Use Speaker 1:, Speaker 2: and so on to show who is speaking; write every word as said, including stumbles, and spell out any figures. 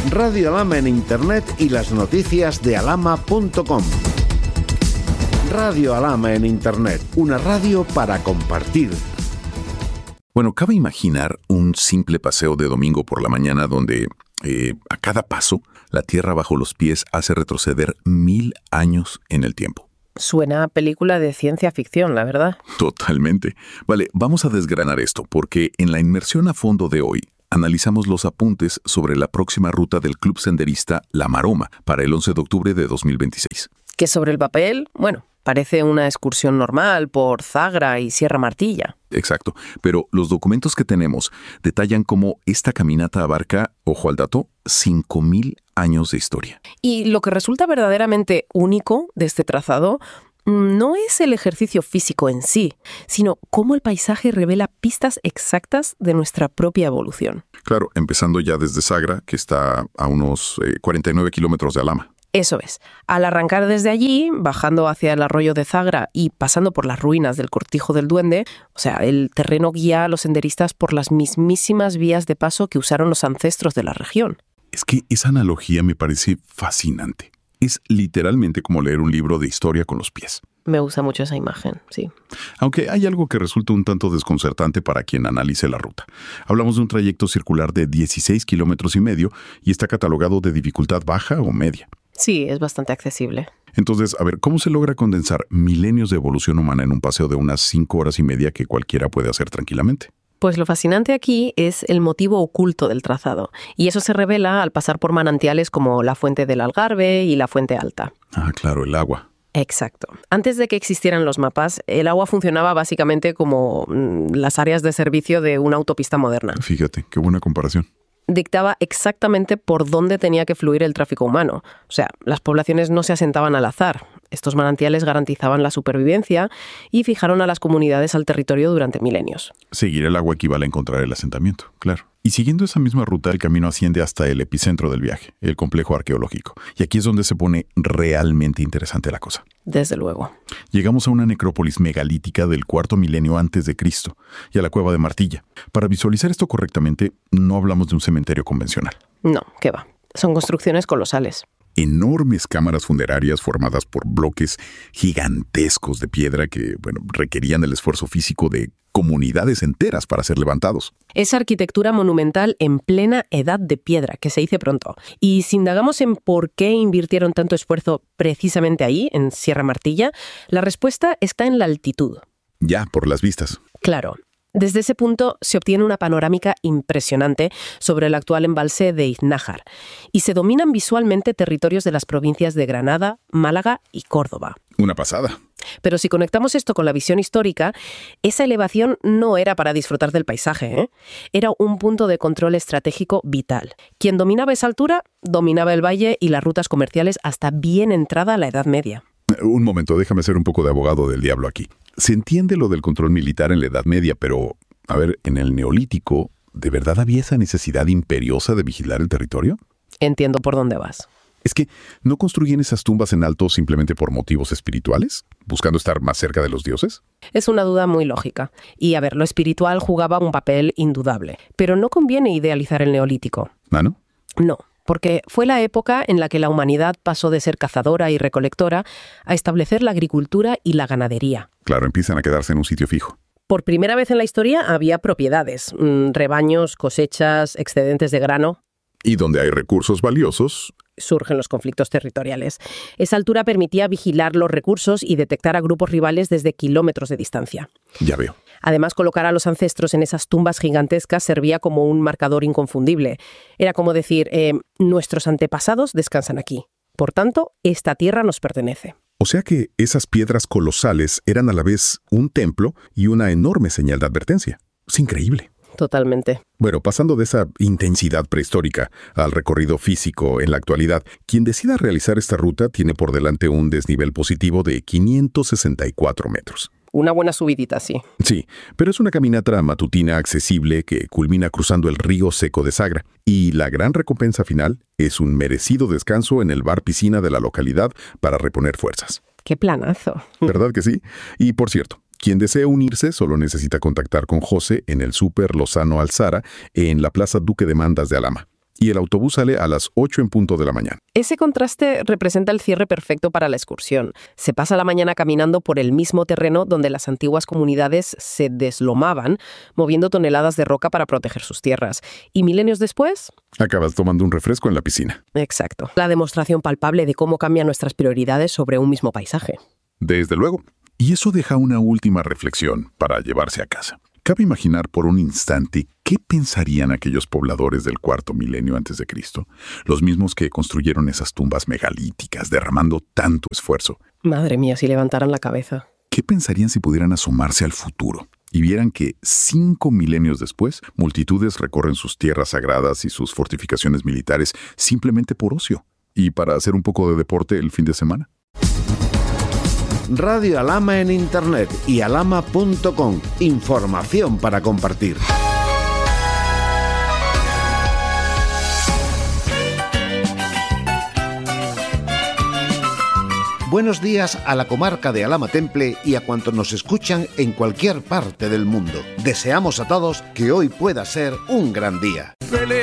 Speaker 1: Radio Alhama en Internet y las noticias de alhama punto com. Radio Alhama en Internet, una radio para compartir.
Speaker 2: Bueno, cabe imaginar un simple paseo de domingo por la mañana donde, eh, a cada paso, la tierra bajo los pies hace retroceder mil años en el tiempo.
Speaker 3: Suena a película de ciencia ficción, la verdad.
Speaker 2: Totalmente. Vale, vamos a desgranar esto, porque en la inmersión a fondo de hoy, analizamos los apuntes sobre la próxima ruta del Club Senderista La Maroma para el once de octubre de dos mil veintiséis.
Speaker 3: Que sobre el papel, bueno, parece una excursión normal por Zagra y Sierra Martilla.
Speaker 2: Exacto, pero los documentos que tenemos detallan cómo esta caminata abarca, ojo al dato, cinco mil años de historia.
Speaker 3: Y lo que resulta verdaderamente único de este trazado no es el ejercicio físico en sí, sino cómo el paisaje revela pistas exactas de nuestra propia evolución.
Speaker 2: Claro, empezando ya desde Zagra, que está a unos eh, cuarenta y nueve kilómetros de Alhama.
Speaker 3: Eso es. Al arrancar desde allí, bajando hacia el arroyo de Zagra y pasando por las ruinas del Cortijo del Duende, o sea, el terreno guía a los senderistas por las mismísimas vías de paso que usaron los ancestros de la región.
Speaker 2: Es que esa analogía me parece fascinante. Es literalmente como leer un libro de historia con los pies.
Speaker 3: Me gusta mucho esa imagen, sí.
Speaker 2: Aunque hay algo que resulta un tanto desconcertante para quien analice la ruta. Hablamos de un trayecto circular de dieciséis kilómetros y medio y está catalogado de dificultad baja o media.
Speaker 3: Sí, es bastante accesible.
Speaker 2: Entonces, a ver, ¿cómo se logra condensar milenios de evolución humana en un paseo de unas cinco horas y media que cualquiera puede hacer tranquilamente?
Speaker 3: Pues lo fascinante aquí es el motivo oculto del trazado, y eso se revela al pasar por manantiales como la Fuente del Algarve y la Fuente Alta.
Speaker 2: Ah, claro, el agua.
Speaker 3: Exacto. Antes de que existieran los mapas, el agua funcionaba básicamente como mm, las áreas de servicio de una autopista moderna.
Speaker 2: Fíjate, qué buena comparación.
Speaker 3: Dictaba exactamente por dónde tenía que fluir el tráfico humano. O sea, las poblaciones no se asentaban al azar. Estos manantiales garantizaban la supervivencia y fijaron a las comunidades al territorio durante milenios.
Speaker 2: Seguir el agua equivale a encontrar el asentamiento, claro. Y siguiendo esa misma ruta, el camino asciende hasta el epicentro del viaje, el complejo arqueológico. Y aquí es donde se pone realmente interesante la cosa.
Speaker 3: Desde luego.
Speaker 2: Llegamos a una necrópolis megalítica del cuarto milenio antes de Cristo y a la cueva de Martilla. Para visualizar esto correctamente, no hablamos de un cementerio convencional.
Speaker 3: No, ¿qué va? Son construcciones colosales.
Speaker 2: Enormes cámaras funerarias formadas por bloques gigantescos de piedra que, bueno, requerían el esfuerzo físico de comunidades enteras para ser levantados.
Speaker 3: Es arquitectura monumental en plena edad de piedra, que se dice pronto. Y si indagamos en por qué invirtieron tanto esfuerzo precisamente ahí, en Sierra Martilla, la respuesta está en la altitud.
Speaker 2: Ya, por las vistas.
Speaker 3: Claro. Desde ese punto se obtiene una panorámica impresionante sobre el actual embalse de Iznájar y se dominan visualmente territorios de las provincias de Granada, Málaga y Córdoba.
Speaker 2: Una pasada.
Speaker 3: Pero si conectamos esto con la visión histórica, esa elevación no era para disfrutar del paisaje, ¿eh? Era un punto de control estratégico vital. Quien dominaba esa altura, dominaba el valle y las rutas comerciales hasta bien entrada la Edad Media.
Speaker 2: Un momento, déjame ser un poco de abogado del diablo aquí. Se entiende lo del control militar en la Edad Media, pero, a ver, en el Neolítico, ¿de verdad había esa necesidad imperiosa de vigilar el territorio?
Speaker 3: Entiendo por dónde vas.
Speaker 2: ¿Es que no construían esas tumbas en alto simplemente por motivos espirituales? ¿Buscando estar más cerca de los dioses?
Speaker 3: Es una duda muy lógica. Y, a ver, lo espiritual jugaba un papel indudable. Pero no conviene idealizar el Neolítico.
Speaker 2: ¿Ah, no?
Speaker 3: No. Porque fue la época en la que la humanidad pasó de ser cazadora y recolectora a establecer la agricultura y la ganadería.
Speaker 2: Claro, empiezan a quedarse en un sitio fijo.
Speaker 3: Por primera vez en la historia había propiedades, mmm, rebaños, cosechas, excedentes de grano.
Speaker 2: Y donde hay recursos valiosos,
Speaker 3: surgen los conflictos territoriales. Esa altura permitía vigilar los recursos y detectar a grupos rivales desde kilómetros de distancia.
Speaker 2: Ya veo.
Speaker 3: Además, colocar a los ancestros en esas tumbas gigantescas servía como un marcador inconfundible. Era como decir, eh, nuestros antepasados descansan aquí. Por tanto, esta tierra nos pertenece.
Speaker 2: O sea que esas piedras colosales eran a la vez un templo y una enorme señal de advertencia. Es increíble.
Speaker 3: Totalmente.
Speaker 2: Bueno, pasando de esa intensidad prehistórica al recorrido físico en la actualidad, quien decida realizar esta ruta tiene por delante un desnivel positivo de quinientos sesenta y cuatro metros.
Speaker 3: Una buena subidita, sí.
Speaker 2: Sí, pero es una caminata matutina accesible que culmina cruzando el río seco de Zagra. Y la gran recompensa final es un merecido descanso en el bar piscina de la localidad para reponer fuerzas.
Speaker 3: ¡Qué planazo!
Speaker 2: ¿Verdad que sí? Y por cierto, quien desee unirse solo necesita contactar con José en el Súper Lozano Alzara en la Plaza Duque de Mandas de Alhama. y el autobús sale a las ocho en punto de la mañana.
Speaker 3: Ese contraste representa el cierre perfecto para la excursión. Se pasa la mañana caminando por el mismo terreno donde las antiguas comunidades se deslomaban, moviendo toneladas de roca para proteger sus tierras. Y milenios después...
Speaker 2: acabas tomando un refresco en la piscina.
Speaker 3: Exacto. La demostración palpable de cómo cambian nuestras prioridades sobre un mismo paisaje.
Speaker 2: Desde luego. Y eso deja una última reflexión para llevarse a casa. Cabe imaginar por un instante qué pensarían aquellos pobladores del cuarto milenio antes de Cristo, los mismos que construyeron esas tumbas megalíticas, derramando tanto esfuerzo.
Speaker 3: Madre mía, si levantaran la cabeza.
Speaker 2: ¿Qué pensarían si pudieran asomarse al futuro y vieran que cinco milenios después, multitudes recorren sus tierras sagradas y sus fortificaciones militares simplemente por ocio y para hacer un poco de deporte el fin de semana?
Speaker 1: Radio Alhama en Internet y alhama punto com. Información para compartir. Buenos días a la comarca de Alhama Temple y a cuantos nos escuchan en cualquier parte del mundo. Deseamos a todos que hoy pueda ser un gran día.